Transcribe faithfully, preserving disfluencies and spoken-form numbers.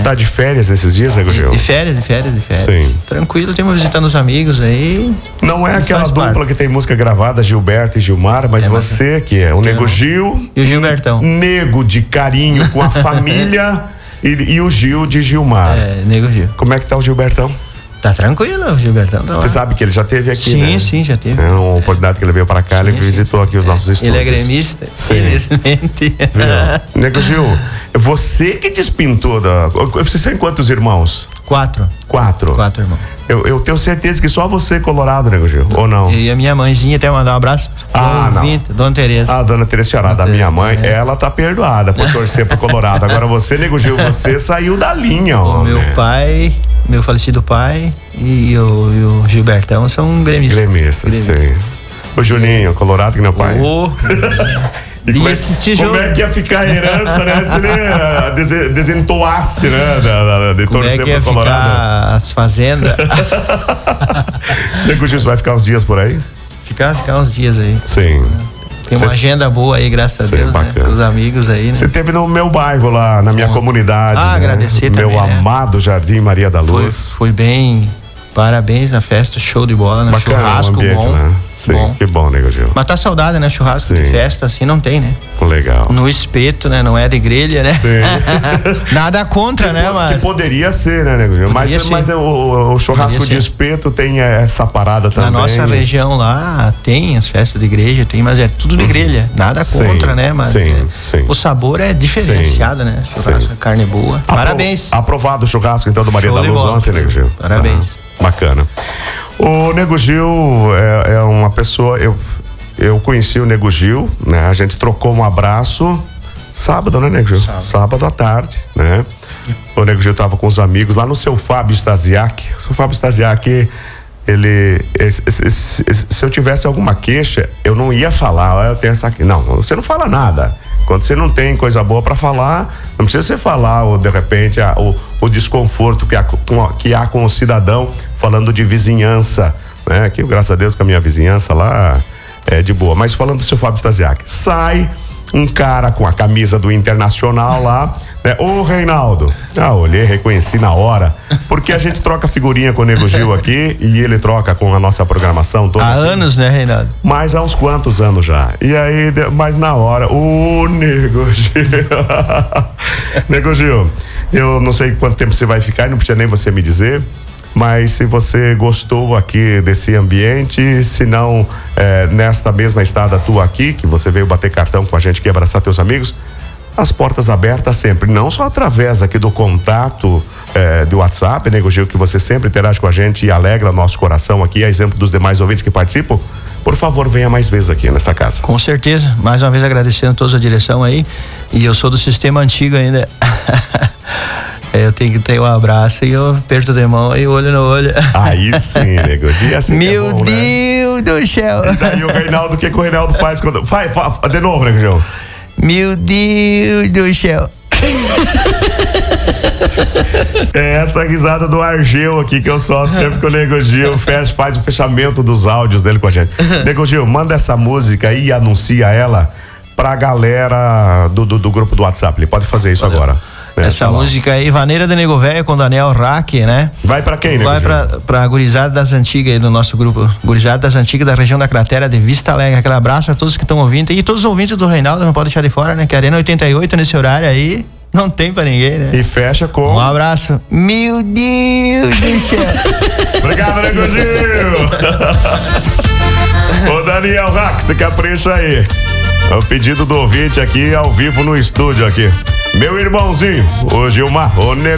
tá de férias nesses dias, Nego Gil? De férias, de férias, de férias. Sim. Tranquilo, temos visitando os amigos aí. Não é aquela dupla parte. que tem música gravada, Gilberto e Gilmar, mas é, você mas... que é o Nego Gil. E o Gilbertão. Nego de carinho com a família e, e o Gil de Gilmar. É, Nego Gil. Como é que tá o Gilbertão? Tá tranquilo, o Gilbertão tá lá. Você sabe que ele já esteve aqui, sim, né? Sim, sim, já teve. É uma oportunidade que ele veio para cá, sim, ele sim, visitou sim. aqui os nossos é, estúdios. Ele é gremista, sim. Felizmente. Nego Gil, você que despintou da... Vocês são quantos irmãos? Quatro. Quatro? Quatro irmãos. Eu, eu tenho certeza que só você é colorado, Nego Gil, ou não? E a minha mãezinha, até mandar um abraço. Ah, não. Vinta, Dona Tereza. Ah, Dona Tereza Ceará, da minha mãe, é. ela tá perdoada por torcer pro Colorado. Agora você, Nego Gil, você saiu da linha, ó. O meu pai, meu falecido pai e o, e o Gilbertão são gremistas. Gremistas, sim. O Juninho, colorado que meu pai. Oh. E como, é, como é que ia ficar a herança, né? Se ele desentoasse, né? Da, da, de como torcer é que ia pro Colorado. Ficar as fazendas. Nego Gil, você vai ficar uns dias por aí? Ficar, ficar uns dias aí. Sim. Tem uma Cê... agenda boa aí, graças Sim, a Deus, né? Com os amigos aí, né? Você teve no meu bairro lá, na minha Bom. comunidade. Ah, né? agradecer meu também, Meu amado né? Jardim Maria da Luz. Foi, foi bem... Parabéns na festa, show de bola, né? Bacana, churrasco um ambiente, bom. Né? Sim, bom. Que bom, Nego Gil. Mas tá saudade, né? Churrasco Sim. de festa, assim, não tem, né? Legal. No espeto, né? Não é de grelha, né? Sim. Nada contra, que, né? Mas... Que poderia ser, né, Nego Gil? Mas, mas o, o churrasco poderia de ser. espeto tem essa parada também. Na nossa região lá, tem as festas de igreja, tem, mas é tudo de grelha. Nada sim, contra, né? Mas sim, é, sim. o sabor é diferenciado, sim, né? Churrasco, carne boa. Apro Parabéns. Aprovado o churrasco, então, do Maria show da Luz ontem, Nego Gil. Parabéns. Ah, bacana. O Nego Gil é, é uma pessoa, eu, eu conheci o Nego Gil, né? A gente trocou um abraço sábado, né, Nego Gil? Sábado, sábado à tarde, né? O Nego Gil tava com os amigos lá no seu Fábio Stasiak. O seu Fábio Stasiak, ele, se, se, se eu tivesse alguma queixa, eu não ia falar, eu tenho essa aqui. Não, você não fala nada. Quando você não tem coisa boa para falar, não precisa você falar, ou de repente, a, o, o desconforto que há, com, que há com o cidadão falando de vizinhança, né? Que graças a Deus que a minha vizinhança lá é de boa. Mas falando do seu Fábio Stasiak, sai um cara com a camisa do Internacional lá, né? Ô Reinaldo, ah, olhei, reconheci na hora, porque a gente troca figurinha com o Nego Gil aqui e ele troca com a nossa programação toda. Há aqui. anos, né, Reinaldo? Mas há uns quantos anos já. E aí, mas na hora, o Nego Gil. Nego Gil, eu não sei quanto tempo você vai ficar, não precisa nem você me dizer. Mas se você gostou aqui desse ambiente, se não, é, nesta mesma estada tua aqui, que você veio bater cartão com a gente aqui, abraçar teus amigos, as portas abertas sempre, não só através aqui do contato é, do WhatsApp, Nego Gil, que você sempre interage com a gente e alegra nosso coração aqui, a exemplo dos demais ouvintes que participam. Por favor, venha mais vezes aqui nessa casa. Com certeza, mais uma vez agradecendo a todos a direção aí, e eu sou do sistema antigo ainda. Eu tenho que ter um abraço e eu aperto de mão e olho no olho. Aí sim, Nego Gil, assim meu é bom, Deus, né? do céu. E daí o Reinaldo, o que, que o Reinaldo faz quando... Vai, vai, de novo, Nego Gil. Meu Deus do céu. É essa risada do Argel aqui que eu solto sempre que o Nego Gil faz, faz o fechamento dos áudios dele com a gente. Nego Gil, manda essa música aí e anuncia ela pra galera do, do, do grupo do WhatsApp. Ele pode fazer isso Valeu. agora. Essa tá música aí, Vaneira de Nego Velho com Daniel Raque, né? Vai pra quem, né? Vai pra, pra gurizada das antigas aí do nosso grupo. Gurizada das antigas da região da Cratera de Vista Alegre. Aquele abraço a todos que estão ouvindo. E todos os ouvintes do Reinaldo, não pode deixar de fora, né? Que a Arena oitenta e oito nesse horário aí não tem pra ninguém, né? E fecha com... Um abraço. Meu Deus do céu. Obrigado, Nego Gil. Ô Daniel Raque, você capricha aí. É o pedido do ouvinte aqui ao vivo no estúdio aqui. Meu irmãozinho, o Gilmar, o Nego